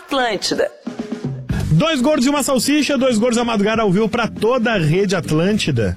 Atlântida. Dois gordos e uma salsicha, dois gordos a madrugada ao vivo pra toda a rede Atlântida.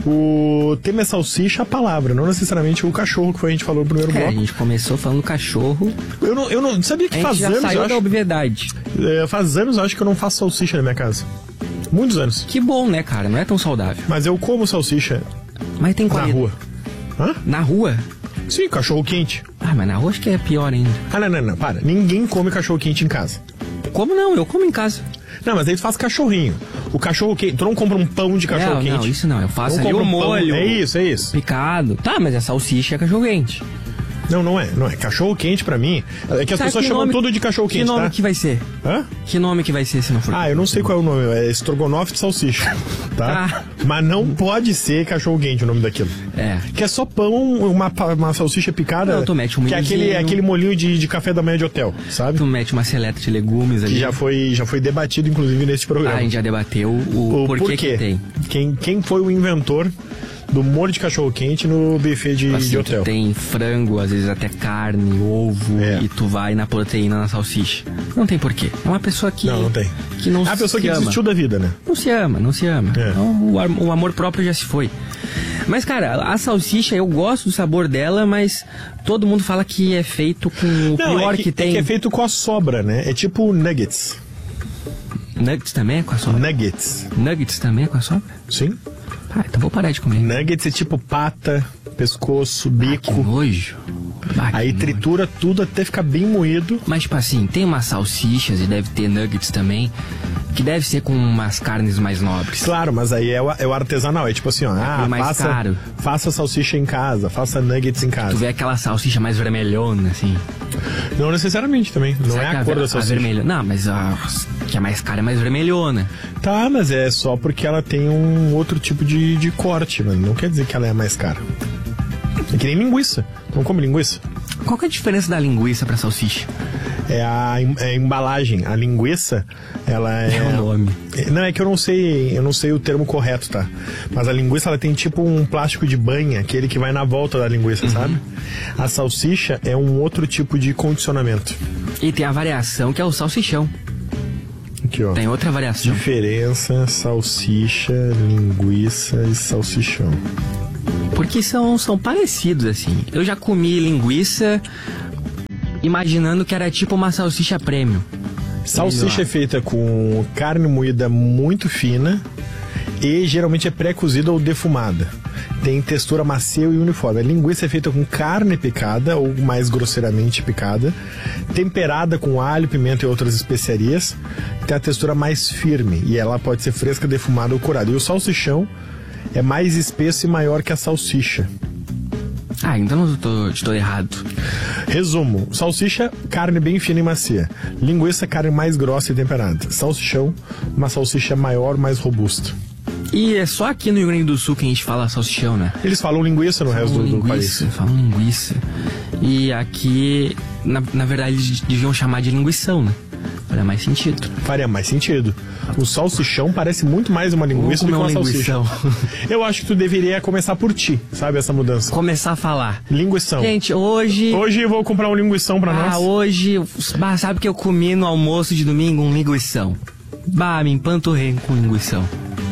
O tema é salsicha, a palavra, não necessariamente o cachorro que foi a gente falou no primeiro bloco. A gente começou falando cachorro. Eu não sabia que faz anos. Saiu da obviedade. Faz anos eu acho que eu não faço salsicha na minha casa. Muitos anos. Que bom, né, cara? Não é tão saudável. Mas eu como salsicha. Mas tem na rua. Hã? Na rua? Sim, cachorro quente. Ah, mas na rua acho que é pior ainda. Ah, não, para. Ninguém come cachorro quente em casa. Como não? Eu como em casa. Não, mas aí tu faz cachorrinho. O cachorro quente. Tu não compra um pão de cachorro quente. Não, isso não. Eu faço ali o molho. É isso. Picado. Tá, mas a salsicha é cachorro quente. Não é. Cachorro quente pra mim. É que as pessoas chamam tudo de cachorro quente, tá? Que nome que vai ser? Hã? Que nome que vai ser se não for? Ah, eu não sei qual é o nome. É estrogonofe de salsicha. Tá? Mas não pode ser cachorro quente o nome daquilo. É. Que é só pão, uma salsicha picada. Não, tu mete um que é aquele molhinho de café da manhã de hotel, sabe? Tu mete uma seleta de legumes ali. Que já foi debatido, inclusive, nesse programa. Ah, a gente já debateu o porquê que tem. Quem foi o inventor do molho de cachorro-quente no buffet de hotel. Tu tem frango, às vezes até carne, ovo, e tu vai na proteína na salsicha. Não tem porquê. É uma pessoa que... Não tem. Que não é a pessoa que ama. desistiu da vida, né? Não se ama. É. Então, o amor próprio já se foi. Mas, cara, a salsicha, eu gosto do sabor dela, mas todo mundo fala que é feito com o pior que tem. É que é feito com a sobra, né? É tipo nuggets. Nuggets também é com a sobra? Nuggets também é com a sobra? Sim. Ah, então vou parar de comer. Nuggets é tipo pata, pescoço, bico. Que nojo. Aí tritura tudo até ficar bem moído. Mas tipo assim, tem umas salsichas e deve ter nuggets também, que deve ser com umas carnes mais nobres. Claro, mas aí é o artesanal. É tipo assim, ó. Mais caro. Faça salsicha em casa, faça nuggets em casa. Tu vê aquela salsicha mais vermelhona, assim. Não necessariamente também. Não é a cor da salsicha. Não, mas a que é mais cara é mais vermelhona. Tá, mas é só porque ela tem um outro tipo de corte, mano. Não quer dizer que ela é mais cara. É que nem linguiça. Não come linguiça? Qual que é a diferença da linguiça pra salsicha? É a embalagem. A linguiça, ela é... É o nome. Não, é que eu não sei o termo correto, tá? Mas a linguiça, ela tem tipo um plástico de banha, aquele que vai na volta da linguiça, sabe? A salsicha é um outro tipo de condicionamento. E tem a variação que é o salsichão. Aqui, ó. Tem outra variação. Diferença, salsicha, linguiça e salsichão. Porque são parecidos, assim. Eu já comi linguiça imaginando que era tipo uma salsicha premium. Salsicha é feita com carne moída muito fina e geralmente é pré-cozida ou defumada. Tem textura macia e uniforme. A linguiça é feita com carne picada ou mais grosseiramente picada, temperada com alho, pimenta e outras especiarias. Tem a textura mais firme e ela pode ser fresca, defumada ou curada. E o salsichão é mais espesso e maior que a salsicha. Ah, então eu estou errado. Resumo: salsicha, carne bem fina e macia. Linguiça, carne mais grossa e temperada. Salsichão, uma salsicha maior, mais robusta. E é só aqui no Rio Grande do Sul que a gente fala salsichão, né? Eles falam linguiça no resto do país. Falam linguiça. E aqui, na verdade, eles deviam chamar de linguição, né? Faria mais sentido. Faria mais sentido. O salsichão parece muito mais uma linguiça do que uma salsicha. Eu acho que tu deveria começar por ti, sabe, essa mudança. Começar a falar. Linguição. Gente, hoje eu vou comprar um linguição pra nós. Hoje, sabe o que eu comi no almoço de domingo? Um linguição. Me empanturrei com linguição.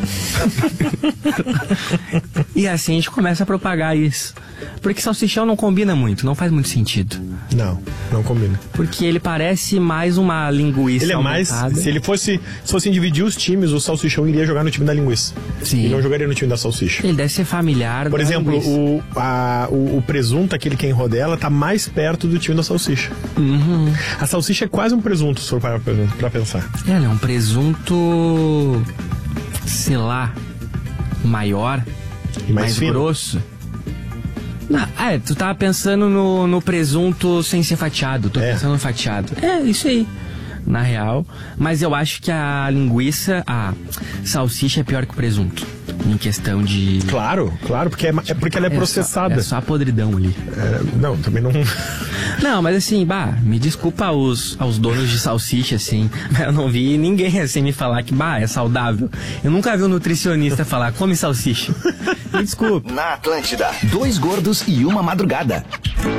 E assim a gente começa a propagar isso. Porque salsichão não combina muito, não faz muito sentido. Não combina. Porque ele parece mais uma linguiça. Ele é aumentada. Mais. Se fossem dividir os times, o salsichão iria jogar no time da linguiça. Sim. E não jogaria no time da salsicha. Ele deve ser familiar. Por exemplo, o presunto, aquele que é em rodela, tá mais perto do time da salsicha. A salsicha é quase um presunto, se for pra pensar. Ela é um presunto, sei lá, maior e mais grosso. Tu tava pensando no presunto sem ser fatiado. Tô pensando no fatiado. É, isso aí. Na real. Mas eu acho que a salsicha é pior que o presunto. Em questão de... Claro, porque ela é processada. É só a podridão ali. Não, também não... Não, mas assim, me desculpa aos donos de salsicha, assim. Eu não vi ninguém assim me falar que, é saudável. Eu nunca vi um nutricionista falar, come salsicha. Me desculpa. Na Atlântida, 2 gordos e uma madrugada.